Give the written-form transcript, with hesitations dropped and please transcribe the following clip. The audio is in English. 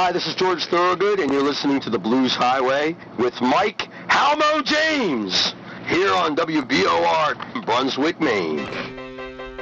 Hi, this is George Thorogood, and you're listening to the Blues Highway with Mike Halmo James here on WBOR, Brunswick, Maine.